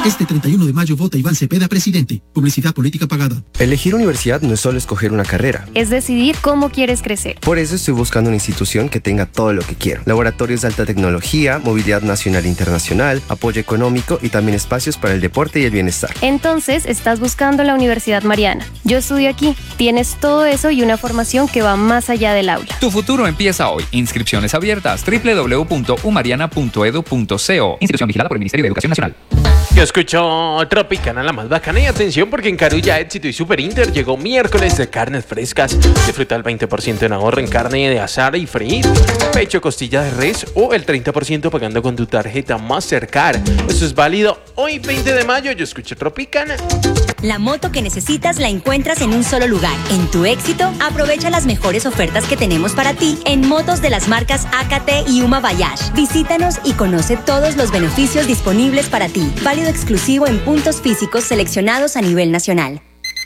Este 31 de mayo vota Iván Cepeda presidente. Publicidad política pagada. Elegir universidad no es solo escoger una carrera. Es decidir cómo quieres crecer. Por eso estoy buscando una institución que tenga todo lo que quiero. Laboratorios de alta tecnología, movilidad nacional e internacional, apoyo económico y también espacios para el deporte y el bienestar. Entonces, estás buscando la Universidad Mariana. Yo estudio aquí. Tienes todo eso y una formación que va más allá del aula. Tu futuro empieza hoy. Inscripciones abiertas. www.umariana.edu.co. Institución vigilada por el Ministerio de Educación Nacional. Yo escucho Tropicana, la más bacana, y atención porque en Carulla, Éxito y Super Inter llegó miércoles de carnes frescas. Disfruta el 20% en ahorro en carne de asar y freír, pecho, costilla de res o el 30% pagando con tu tarjeta Mastercard. Esto es válido hoy 20 de mayo. Yo escucho Tropicana. La moto que necesitas la encuentras en un solo lugar. En Tu Éxito, aprovecha las mejores ofertas que tenemos para ti en motos de las marcas AKT y Uma Bayash. Visítanos y conoce todos los beneficios disponibles para ti. Válido exclusivo en puntos físicos seleccionados a nivel nacional.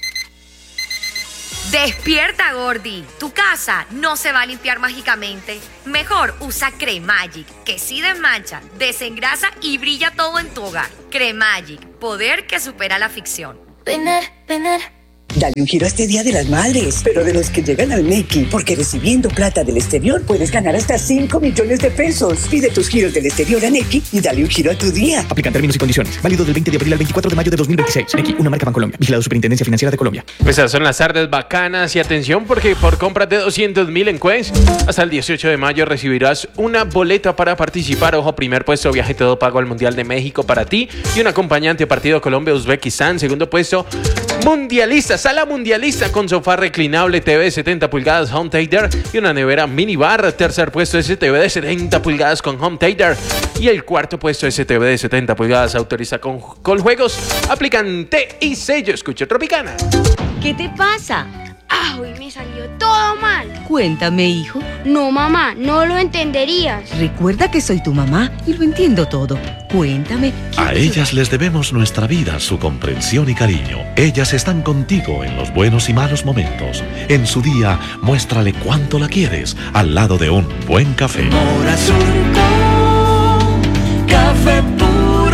Despierta, Gordi. Tu casa no se va a limpiar mágicamente. Mejor usa Cremagic, que sí desmancha, desengrasa y brilla todo en tu hogar. Cremagic, poder que supera la ficción. Dale un giro a este Día de las Madres, pero de los que llegan al Nequi, porque recibiendo plata del exterior puedes ganar hasta 5 millones de pesos. Pide tus giros del exterior a Nequi y dale un giro a tu día. Aplican términos y condiciones. Válido del 20 de abril al 24 de mayo de 2026. Nequi, una marca Bancolombia. Vigilado Superintendencia Financiera de Colombia. Pues esas son las tardes bacanas y atención porque por compras de 200.000 en Quest, hasta el 18 de mayo recibirás una boleta para participar. Ojo, primer puesto, viaje todo pago al Mundial de México para ti y un acompañante partido Colombia-Uzbekistán. Segundo puesto, mundialista, sala mundialista con sofá reclinable, TV de 70 pulgadas, home theater y una nevera minibar. Tercer puesto, STV de 70 pulgadas con home theater. Y el cuarto puesto, STV de 70 pulgadas, autoriza con juegos. Aplican T y sello. Escucha Tropicana. ¿Qué te pasa? Hoy me salió todo mal. Cuéntame, hijo. No, mamá, no lo entenderías. Recuerda que soy tu mamá y lo entiendo todo. Cuéntame. A ellas les debemos nuestra vida, su comprensión y cariño. Ellas están contigo en los buenos y malos momentos. En su día, muéstrale cuánto la quieres al lado de un buen café. Morazón con café puro.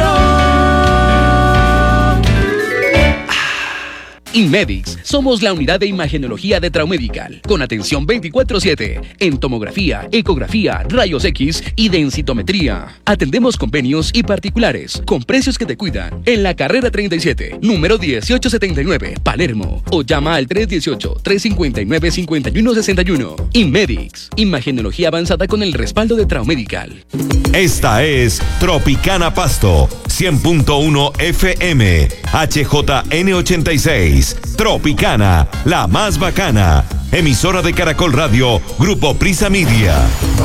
Inmedix, somos la unidad de imagenología de Traumedical, con atención 24/7 en tomografía, ecografía, rayos X y densitometría. Atendemos convenios y particulares, con precios que te cuidan, en la carrera 37, número 1879, Palermo, o llama al 318-359-5161. Inmedix, imagenología avanzada con el respaldo de Traumedical. Esta es Tropicana Pasto, 100.1 FM, HJN86. Tropicana, la más bacana. Emisora de Caracol Radio, Grupo Prisa Media.